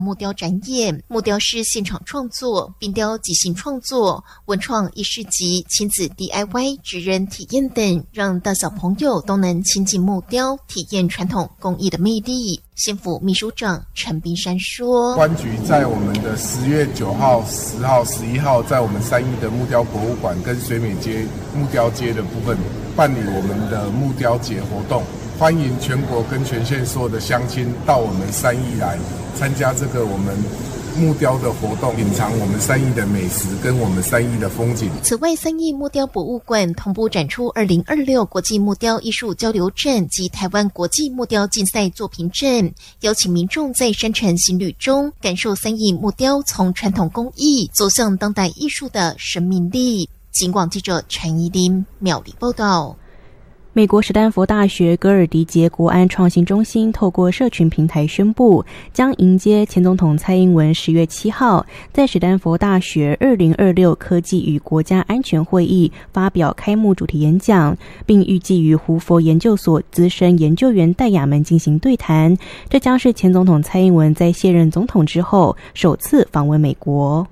木雕展演、木雕师现场创作、冰雕即兴创作、文创艺市集、亲子 DIY 职人体验等，让大小朋友都能亲近木雕，体验传统工艺的魅力。县府秘书长陈冰山说， 观局在我们的10月9号、10号、11号，在我们3义的木雕博物馆跟水美街木雕街的部分办理我们的木雕节活动，欢迎全国跟全县所有的乡亲到我们3义来参加这个我们木雕的活动，品尝我们3义的美食跟我们3义的风景。 此外，3义木雕博物馆同步展出2026国际木雕艺术交流展及台湾国际木雕竞赛作品展，邀请民众在山城行旅中感受3义木雕从传统工艺走向当代艺术的生命力。警广记者陈怡琳苗栗报道。 美国史丹佛大学戈尔迪杰国安创新中心透过社群平台宣布，将迎接前总统蔡英文10月7号在史丹佛大学2026科技与国家安全会议发表开幕主题演讲，并预计与胡佛研究所资深研究员戴雅门进行对谈。这将是前总统蔡英文在卸任总统之后首次访问美国。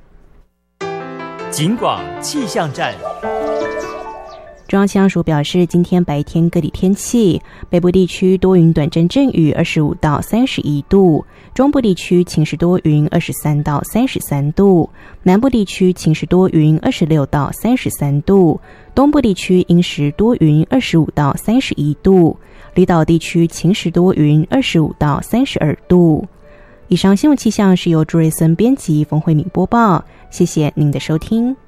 警广气象站。 中央气象署表示，今天白天各地天气，北部地区多云短阵阵雨25到31度，中部地区晴时多云23到33度，南部地区晴时多云26到33度，东部地区阴时多云25到31度，离岛地区晴时多云25到32度。以上新闻气象是由朱瑞森编辑，冯慧敏播报，谢谢您的收听。